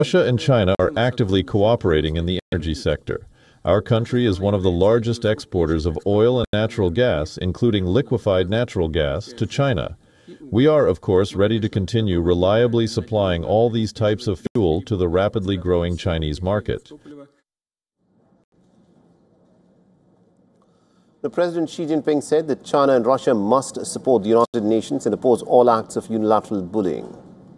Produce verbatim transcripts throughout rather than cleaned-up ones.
Russia and China are actively cooperating in the energy sector. Our country is one of the largest exporters of oil and natural gas, including liquefied natural gas, to China. We are, of course, ready to continue reliably supplying all these types of fuel to the rapidly growing Chinese market. The President Xi Jinping said that China and Russia must support the United Nations and oppose all acts of unilateral bullying.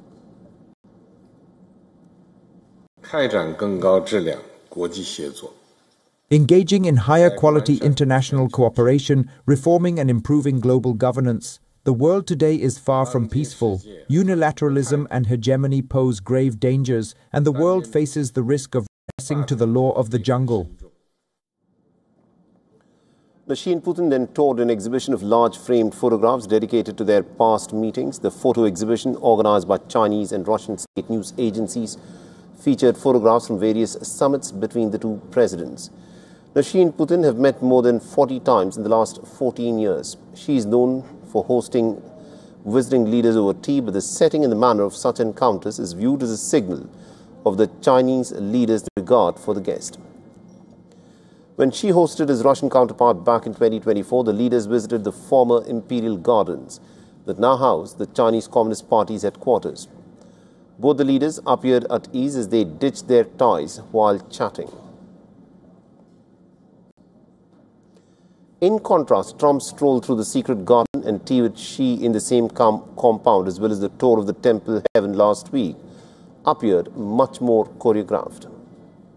Engaging in higher quality international cooperation, reforming and improving global governance. The world today is far from peaceful. Unilateralism and hegemony pose grave dangers, and the world faces the risk of regressing to the law of the jungle. Xi and Putin then toured an exhibition of large framed photographs dedicated to their past meetings. The photo exhibition, organized by Chinese and Russian state news agencies, featured photographs from various summits between the two presidents. Now, Xi and Putin have met more than forty times in the last fourteen years. Xi is known for hosting visiting leaders over tea, but the setting and the manner of such encounters is viewed as a signal of the Chinese leaders' regard for the guest. When Xi hosted his Russian counterpart back in twenty twenty-four, the leaders visited the former Imperial Gardens that now house the Chinese Communist Party's headquarters. Both the leaders appeared at ease as they ditched their ties while chatting. In contrast, Trump strolled through the secret garden and tea with Xi in the same com- compound, as well as the tour of the Temple Heaven last week, appeared much more choreographed.